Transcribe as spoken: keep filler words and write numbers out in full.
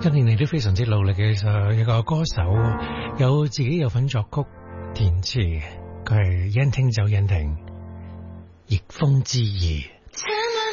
一年嚟都非常之努力嘅一個歌手，有自己有份作曲填詞，佢係欣聽走欣聽，逆風之意。